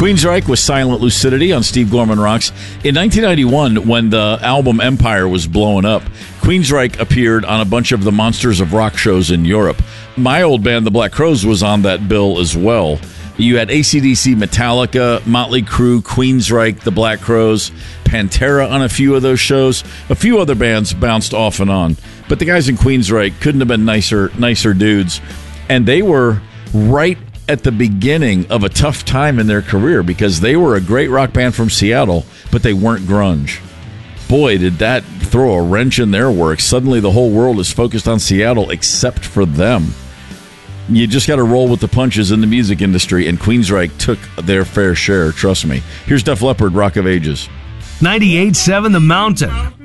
Queensryche was Silent Lucidity on Steve Gorman Rocks. In 1991, when the album Empire was blowing up, Queensryche appeared on a bunch of the Monsters of Rock shows in Europe. My old band, the Black Crowes, was on that bill as well. You had AC/DC, Metallica, Motley Crue, Queensryche, the Black Crowes, Pantera on a few of those shows. A few other bands bounced off and on. But the guys in Queensryche couldn't have been nicer dudes. And they were right at the beginning of a tough time in their career because they were a great rock band from Seattle, but they weren't grunge. Boy, did that throw a wrench in their work. Suddenly the whole world is focused on Seattle except for them. You just got to roll with the punches in the music industry, and Queensryche took their fair share, trust me. Here's Def Leppard, Rock of Ages. 98.7 The Mountain.